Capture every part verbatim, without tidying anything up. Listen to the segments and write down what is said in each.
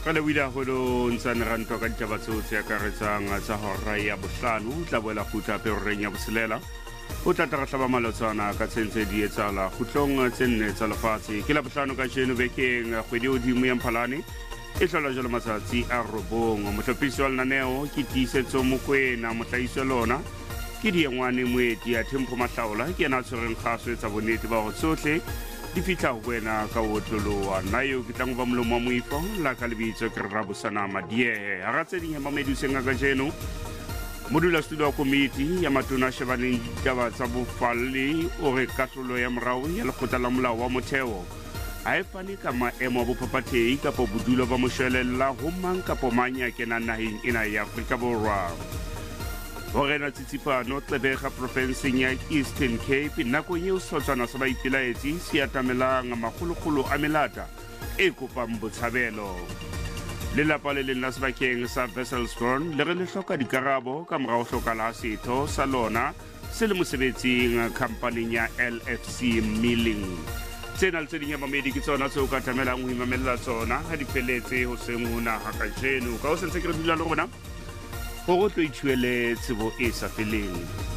Kale wida holo nsane ranto ka ditaba tseo tse akaretsang tsa hora ya bohlano tla boela kgutla peroreng ya boselela o tla tla hlaba malotsana ka tsentse di etsala khutlong tsenne tsa lefatshe ke la bohlano ka jeno bekeng kgwedi hodimo ya Mphalane e hlola jalo matsatsi a robong mohlopisi wa lenaneo ke tiisetso mokwena mohlaiso lona ke diengwane moeti ya Thempo Mahlaola ke yena a tshwereng kgaso e tsa bonnete ba go tsohle di fitla ho wena ka otloloa nayo ke tla go ba molomo wa moifo la ka lebitso ke Rabosana Madiehe ha ratse di hema meduseng ka jeno modula studio committee ya matona shebaneng ditaba tsa bofalli o re katlolo ya morao ya lekgotla la molao wa motheo a e fane ka maemo a bophapathehi kapo bodulo ba moshwelella ho mang kapo mang ya kenang naheng ena ya Afrika Borwa Horena tsitsipano tlebega profenseng ya Eastern Cape nakong eo sehlotshwana sa baipilaetsi se atamelang makgolokgolo a melata e kopang botshabelo lelapa le leng la sebakeng sa Wesselsburn le re le hloka dikarabo ka morao hlokala setho sa lona se le mosebetsing khampaning ya L F C Milling tsena le tse ding ya mamedi ke tsona tseo ka tlamelang ho imamela tsona ha di feletse ho seng hona ha ka jeno ka ho sentse ke re dula le rona go tlo ithuele tsebo e sa feleng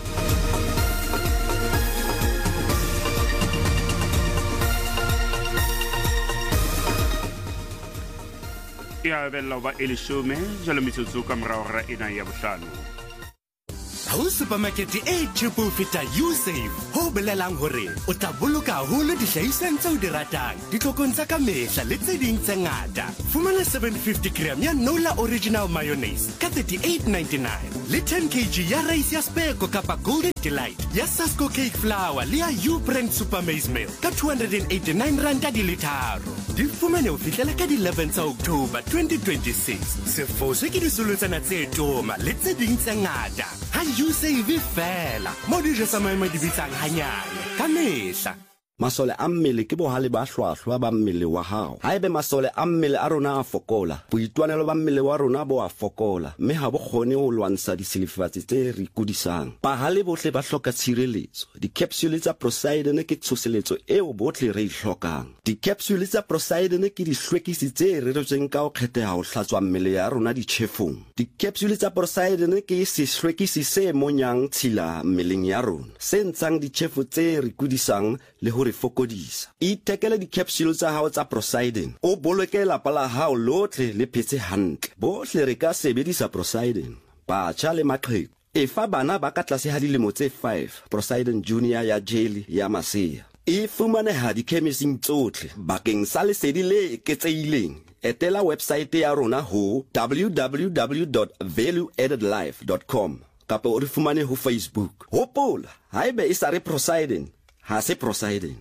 ya bella ba elishome jalo mitsotso ka morao ra ena ya bohlano Ho supermarket e cheap ho feta Usave ho belelang hore o tla boloka haholo dihlahiswa tse o di ratang ditlhokong tsa ka mehla le tse ding tse ngata fumana seven fifty gram ya Nola original mayonnaise ka thirty-eight ninety-nine le ten kilograms ya rice ya Speco kapa Golden Delight ya Sasco cake flour le ya U brand super maize meal ka two hundred eighty-nine rand di litaro di fumane ho fihlela ka di eleven tsa October twenty twenty-six se fose ke disolotsana tse toma le tse ding tse ngata ha Usave fela mo di jesa maemo di bitsang hanyane ka mehla Masole a mmele ke bohale ba hlwahlwa ba mmele wa hao haebe masole a mmele a rona a fokola boitwanelo ba mmele wa rona bo a fokola mme ha bo kgone ho lwantsha disilifatsi tse re kudisang bahale bohle ba hloka tshireletso di-capsule tsa Prosidone ke tshoseletso eo bohle re ihlokang di-capsule tsa Prosidone ke dihlwekisi tse reretsweng ka ho kgetheha ho hlatswa mmele ya rona ditjhefong di-capsule tsa Prosidone ke sehlwekisi se monyang tshila mmeleng ya rona se ntshang ditjhefo tse re kudisang le ho fokodisa itekele di-capsule tsa hao tsa Prosidone o boloke lapa la hao lotle le phetse hantle bohle re ka sebedisa Prosidone batjha le maqheku efa bana ba ka tlase ha dilemo tse five Prosidone Junior ya jelly ya masea e fumaneha di-chemising tsohle bakeng sa lesedi le eketsehileng etela website ya rona ho w w w dot value added life dot com kapa o re fumane ho Facebook hopola haebe e sa re Prosidone ha se Prosidone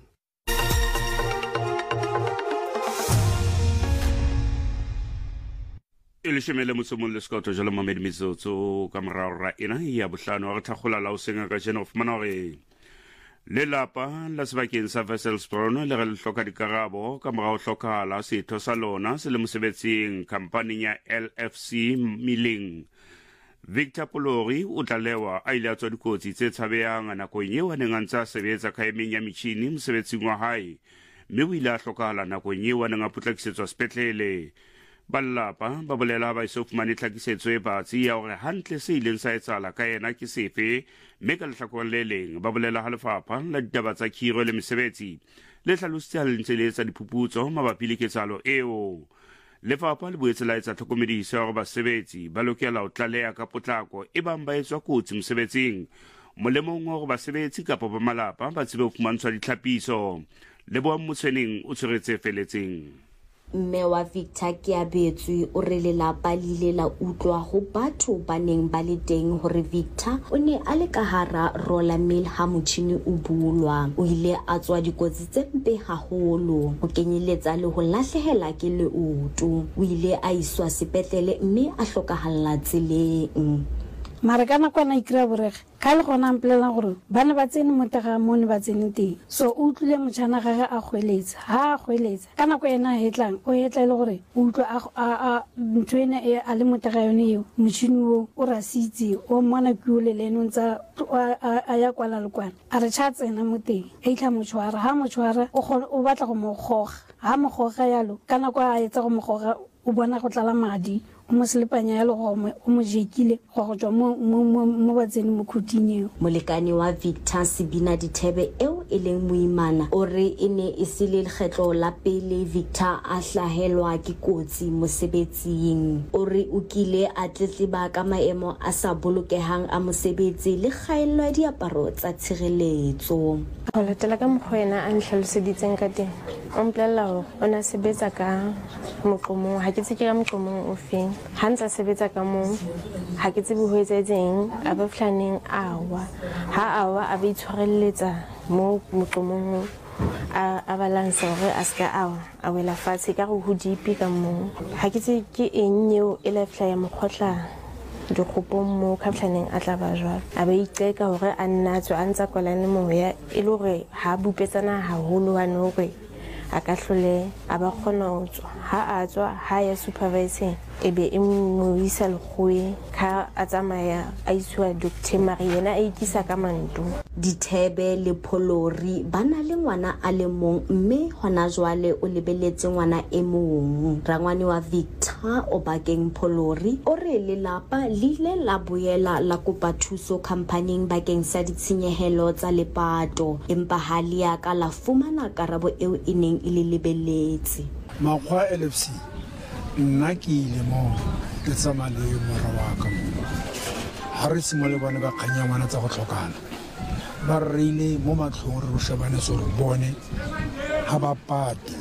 ele shemele motsomong le skoto jalo mamedi mitsotso ka morao ra ena ya bohlano re thakgola la o senga ka jeno of mana hore lelapa la sebakeng sa Wesselsburn le re le hloka dikarabo ka morao hlokala setho sa lona se le mosebetsing khampaning ya L F C Milling Victor Polori o tlalewa a ile a tswa dikotsi tse tshabehang nakong eo a neng a ntse a sebetsa khaemeng ya metjhini mosebetsing wa hae mme o ile a hlokahala nakong eo a neng a potlakisetswa sepetlele ballapa ba bolela ba iso fumane tlhakisetso e batsi ya hore hantle se ileng sa etsala ka yena ke sefe mme ka lehlakoreng le leng ba bolela ha lefapha la ditaba tsa khiro le mesebetsi le hlalositse ha le ntse le etsa diphuputso mabapi le ketsahalo eo lefapha le boetse la etsa tlhokomediso ya hore basebetsi ba lokela ho tlaleha ka potlako e bang ba etswa kotsi mosebetsing molemong wa hore basebetsi kapa ba malapa ba tsebe ho fumantshwa ditlhapiso le boa motseneng o tshwaretse feletseng Mme wa Victor Kiabetswe o re lelapa le ile la utlwa ho batho ba neng ba le teng hore Victor o ne a le ka hara roller mill ha motjhini o bulwa o ile a tswa dikotsi tse mpe haholo ho kenyeletsa le ho lahlehela ke leoto o ile a iswa sepetlele mme a hlokahalla tseleng mara kana kwana ikira borege ka le gona mplela gore bana ba tsene motega mo ne ba tsene teng so o utlwile motšhana gage a kgweletsa ha a kgweletsa kana ko ena hetlang o hetla ile gore o utlwa a ntho ena e a le motega yone eo motšhini o o rasitse o mona ke o le leno ntsa a ya kwala le kwana a re tša tsena mo teng e itla motšhwara ha motšhwara o batla go mo goga ha mo goga yalo kana kwa a etsa go mo goga o bona go tlala madi o mo selepanya ya le go o mo jekile go go tswa mo mo batseni mo khutinyo. Molekane wa Victor Sibina Dithebe eo e leng moimana o re e ne e se le lekgetlo la pele Victor a hlahelwa ke kotsi mosebetsing. O re o kile a tletleba ka maemo a sa bolokehang a mosebetsi le kgaello ya diaparo tsa tshireletso. Go latela ka mokgwena a nhlaloseditseng ka teng o mpolella hore o na sebetsa ka moqomong ha ke tseke ka moqomong o feng ha ntse sebetsa ka moo ha ke tsebe ho etsetseng a ba flaneng awa ha awa a ba itshwarelletsa mo moqomong a a balansa hore a ska awa a wela fatshe ka go hodipi ka moo ha ke tseke ke eng eo e la fla ya mokgotla dikgopong mo kaptlaneng a tla ba jwalo a ba iqeka hore a nna tswa a ntsa kwalane moya e le hore ha bupetsana haholo wa no hore a ka hlole a ba kgona ho tswa ha a tswa ha ya supervising e be e mo isa lekgoe ka a tsamaya a iswa Doctor Mariana a ikisa ka manto. Dithebe le Pholori bana le ngwana a le mong mme hona jwale o lebeletse ngwana e mong. Rangwane wa Victor o bakeng Pholori o re lelapa le ile la boela la kopa thuso companying bakeng sa ditshenyehelo tsa lepato empa hali ya ka la fumana karabo eo e neng e le lebeletse. Makgwa L F C nna ke ile mo ke tsama le mora wa ka mo ha re simole bana ba kganya ngwana tsa go tlhokana ba reile mo matlhong re shebane so re bone ha ba pati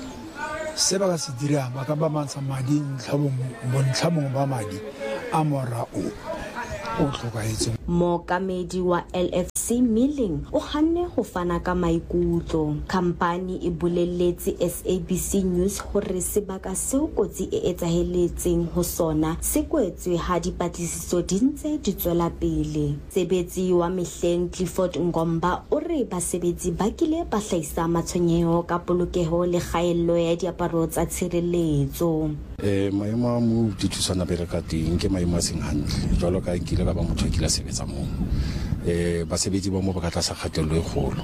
se ba ka se dira ba ka ba mantsha madi ntlhabong mo ntlhabong ba madi a mora o o tlhokaetse. Mookamedi wa L F C Milling o hanne go fana ka maikutlo. Company e bolelletse S A B C News gore sebaka seo kotsi e etsaheletseng ho sona se kwetswe ha dipatlisiso di ntse di tswela pele. Sebetsi wa mehleng Clifford Ngomba o re basebetsi ba kile ba hlahisa matshwenyeho ka polokeho le kgaello ya diaparo tsa tshireletso. Eh maemo a mo ditshwana pele ka teng ke maemo a seng hantle jwalo ka kile ka ba motho kila sebetsa mo eh basebetsi ba mo ba ka tla sa kgatello e kgolo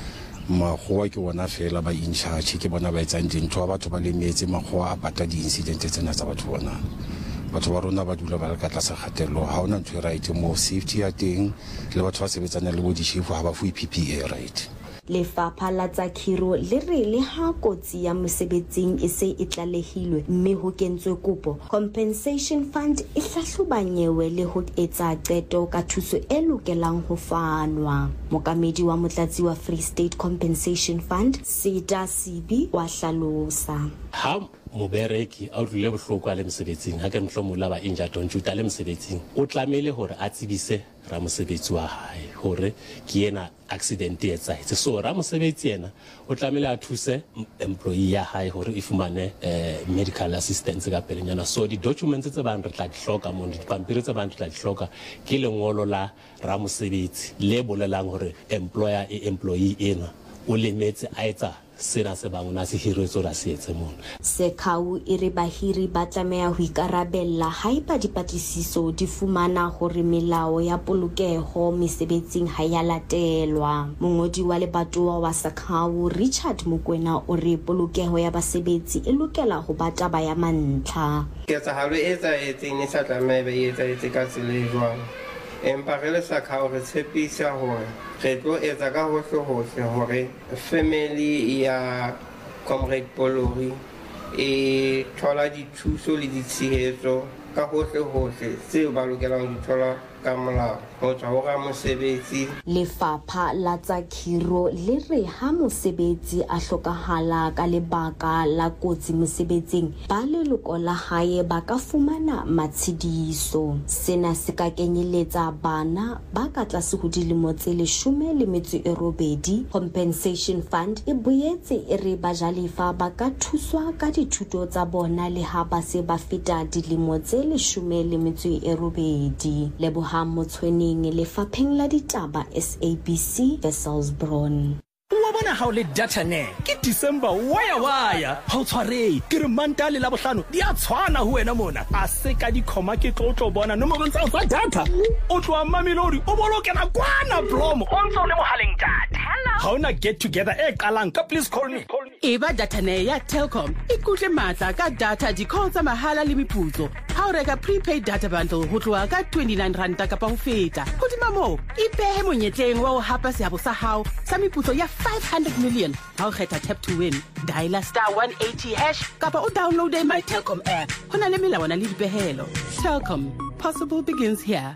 magoa ke bona fela ba in charge ke bona ba etsang dintho ba batho ba le metse magoa a pata di incident tsena tsa batho bona batho ba rona ba dula ba ka tla sa kgatello ha ona ntwe right mo safety ya teng le batho ba sebetsana le bo di chief ha ba fu P P E right. Lefapha la tsa khiro le re le ha kotsi ya mosebetsing e se e tlalehilwe mme ho kentswe kopo compensation fund e hlahlobanyewe le ho etsa qeto ka thuso e lokelang ho fanwa. Mokamedi wa motlatsi wa Free State Compensation Fund Sida Sibi wa hlalosa ha mobereki a utlwile bohloko a le mosebetsing ha ke mhlomola ba injured on duty le mosebetsing o tlamele hore a tsebise ra mosebetsi wa hae hore ke yena accident e etsahetse so ra mosebetsi yena o tlamele a thuse employee ya hae hore e fumane medical assistance ka pelenyana so di documents tse bang re tla di hloka mo di pampiri tse bang re tla di hloka ke lengolo la ra mosebetsi le bolelang hore employer e employee ena o lemetse a etsa sena se bang ona se hiretso la se etse mona. Sekau e re bahiri ba tlameha ho ikarabella haeba dipatlisiso di fumana hore melao ya polokeho mesebetsing ha ya latelwa. Mongodi wa lebatowa wa Sekau Richard Mokwena o re polokeho ya basebetsi e lokela ho ba taba ya mantlha. Ketsahalo e etsahetseng ne sa tlameha ba e etsahetse ka tsela e jwang. Empa re le Sekau re tshepisa hore re tlo etsa ka hohle hohle hore family ya Comrade Pholori e thola dithuso le ditshehetso ka hohle hohle tseo ba lokelang ho di thola ka molao ho tswa ho ramosebetsi. Lefapha la tsa khiro le re ha mosebetsi a hlokahala ka lebaka la kotsi mosebetsing ba leloko la hae ba ka fumana matshidiso. Sena se ka kenyeletsa bana ba ka tlase ho dilemo tse leshome le metso e robedi. Compensation Fund e boetse e re bajalefa ba ka thuswa ka dithuto tsa bona le ha ba se ba feta dilemo tse leshome le metso e robedi. Leboha Motsweneng lefapheng la ditaba S A B C Wesselsbron. Wa bona ha o le data ne ke December waya waya ha o tshware ke re manta le la bohlano di a tshwana ho wena mona a se ka di khoma ke tlotlo bona no mo bontsa tsa data o tloa mamelodi o bolokela kwana promo o ntse o le mohaleng data ha ona get together e qalang ka please call me call me eba data ne ya Telkom e kutle matla ka data di-call tsa mahala le meputso ha o reka prepaid data bundle ho tloha ka twenty-nine ranta kapa ho feta hodima moo ipehe monyetleng wa ho hapa seabo sa hao sa meputso ya five hundred million ha o kgetha tap to win dialer star one eighty hash kapa o downloade my Telkom app ho na le melawana le dipehelo. Telkom, possible begins here.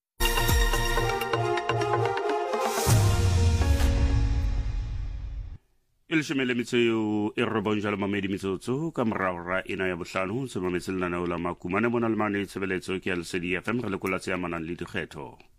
Il shemele mitseo e robonja le mamedi mitsotso ka moraora ena ya bohlano se mametselana o la makumane mona le mane tshebeletso ke L C D F M re lekola tse amanang le dikgetho.